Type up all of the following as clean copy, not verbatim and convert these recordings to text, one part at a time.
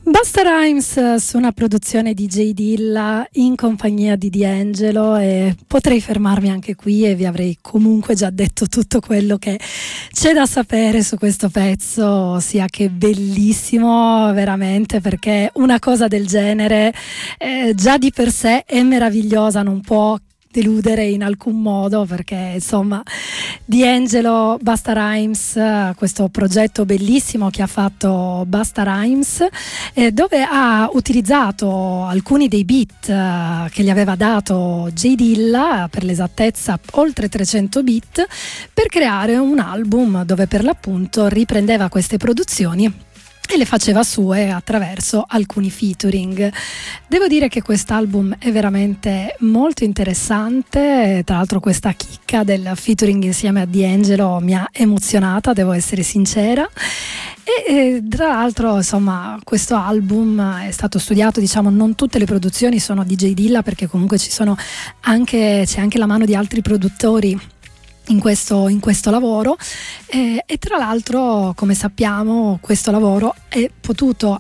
Busta Rhymes su una produzione di J Dilla in compagnia di D'Angelo, e potrei fermarmi anche qui e vi avrei comunque già detto tutto quello che c'è da sapere su questo pezzo, ossia che è bellissimo veramente, perché una cosa del genere già di per sé è meravigliosa, non può deludere in alcun modo, perché insomma D'Angelo, Busta Rhymes, questo progetto bellissimo che ha fatto Busta Rhymes, dove ha utilizzato alcuni dei beat che gli aveva dato J Dilla, per l'esattezza oltre 300 beat, per creare un album dove per l'appunto riprendeva queste produzioni e le faceva sue attraverso alcuni featuring. Devo dire che quest'album è veramente molto interessante, tra l'altro questa chicca del featuring insieme a D'Angelo mi ha emozionata, devo essere sincera. E tra l'altro insomma questo album è stato studiato, diciamo non tutte le produzioni sono di J Dilla, perché comunque c'è anche la mano di altri produttori in questo lavoro, e tra l'altro, come sappiamo, questo lavoro è potuto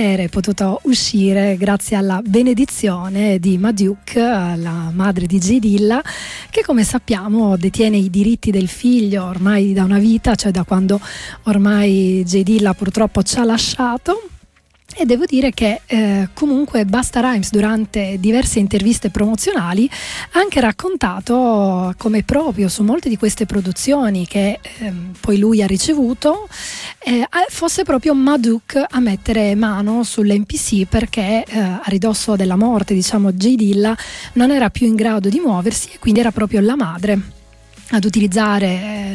uscire grazie alla benedizione di Maduke, la madre di J Dilla, che come sappiamo detiene i diritti del figlio ormai da una vita, cioè da quando ormai J Dilla purtroppo ci ha lasciato. E devo dire che comunque Busta Rhymes durante diverse interviste promozionali ha anche raccontato come proprio su molte di queste produzioni che poi lui ha ricevuto fosse proprio Maduke a mettere mano sull'MPC, perché a ridosso della morte, diciamo, J Dilla non era più in grado di muoversi e quindi era proprio la madre ad utilizzare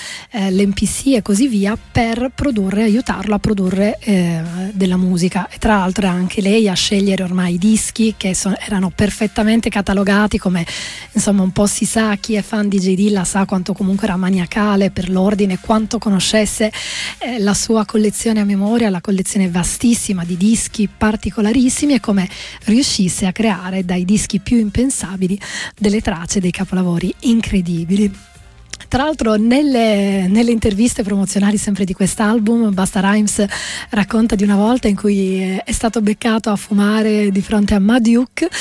l'MPC e così via per aiutarlo a produrre della musica, e tra l'altro anche lei a scegliere ormai i dischi che erano perfettamente catalogati, come insomma un po' si sa, chi è fan di J Dilla sa quanto comunque era maniacale per l'ordine, quanto conoscesse la sua collezione a memoria, la collezione vastissima di dischi particolarissimi, e come riuscisse a creare dai dischi più impensabili delle tracce, dei capolavori incredibili. Tra l'altro nelle interviste promozionali sempre di quest'album, Busta Rhymes racconta di una volta in cui è stato beccato a fumare di fronte a Maduke,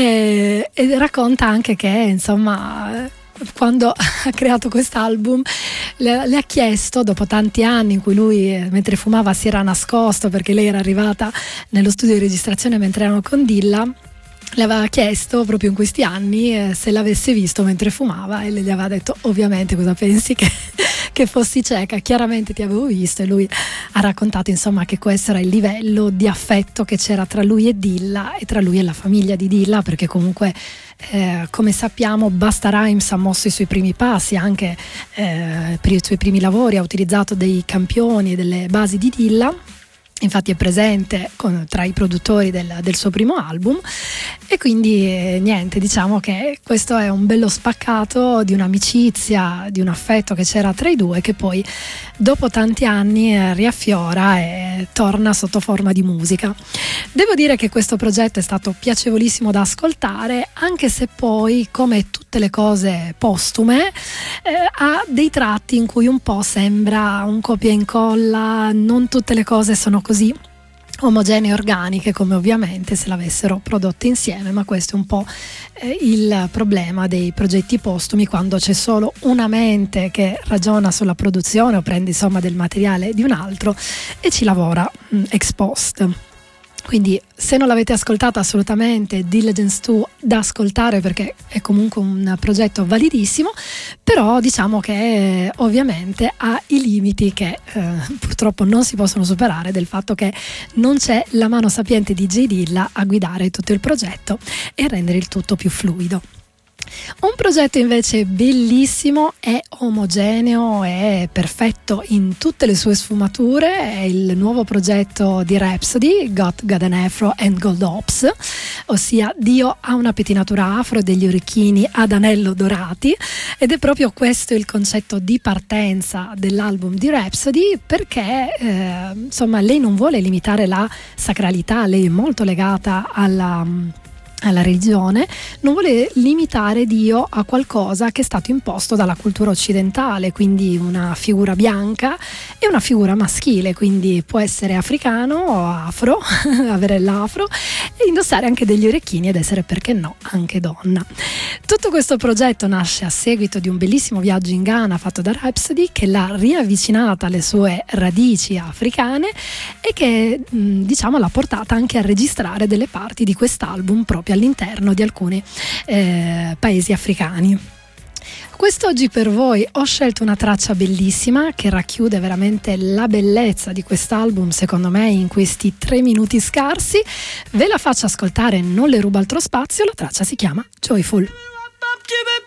e racconta anche che insomma quando ha creato quest'album le ha chiesto, dopo tanti anni in cui lui mentre fumava si era nascosto perché lei era arrivata nello studio di registrazione mentre erano con Dilla, le aveva chiesto proprio in questi anni se l'avesse visto mentre fumava, e lei gli aveva detto: ovviamente, cosa pensi che fossi cieca, chiaramente ti avevo visto. E lui ha raccontato insomma che questo era il livello di affetto che c'era tra lui e Dilla, e tra lui e la famiglia di Dilla, perché comunque come sappiamo Busta Rhymes ha mosso i suoi primi passi anche per i suoi primi lavori, ha utilizzato dei campioni e delle basi di Dilla. Infatti è presente tra i produttori del suo primo album, e quindi niente, diciamo che questo è un bello spaccato di un'amicizia, di un affetto che c'era tra i due, che poi dopo tanti anni riaffiora e torna sotto forma di musica. Devo dire che questo progetto è stato piacevolissimo da ascoltare, anche se poi, come tutte le cose postume, ha dei tratti in cui un po' sembra un copia e incolla, non tutte le cose sono così omogenee e organiche come ovviamente se l'avessero prodotte insieme, ma questo è un po' il problema dei progetti postumi, quando c'è solo una mente che ragiona sulla produzione o prende insomma del materiale di un altro e ci lavora ex post. Quindi se non l'avete ascoltata, assolutamente Diligence 2 da ascoltare, perché è comunque un progetto validissimo, però diciamo che ovviamente ha i limiti che purtroppo non si possono superare, del fatto che non c'è la mano sapiente di J Dilla a guidare tutto il progetto e a rendere il tutto più fluido. Un progetto invece bellissimo, è omogeneo, è perfetto in tutte le sue sfumature, è il nuovo progetto di Rapsody, Got an Afro and Gold Ops, ossia Dio ha una pettinatura afro e degli orecchini ad anello dorati, ed è proprio questo il concetto di partenza dell'album di Rapsody, perché insomma lei non vuole limitare la sacralità, lei è molto legata alla religione, non vuole limitare Dio a qualcosa che è stato imposto dalla cultura occidentale, quindi una figura bianca e una figura maschile, quindi può essere africano o afro, avere l'afro e indossare anche degli orecchini ed essere, perché no, anche donna. Tutto questo progetto nasce a seguito di un bellissimo viaggio in Ghana fatto da Rhapsody, che l'ha riavvicinata alle sue radici africane e che diciamo l'ha portata anche a registrare delle parti di quest'album proprio all'interno di alcuni paesi africani. Quest'oggi per voi ho scelto una traccia bellissima che racchiude veramente la bellezza di quest'album, secondo me, in questi 3 minuti scarsi. Ve la faccio ascoltare, non le rubo altro spazio. La traccia si chiama Joyful.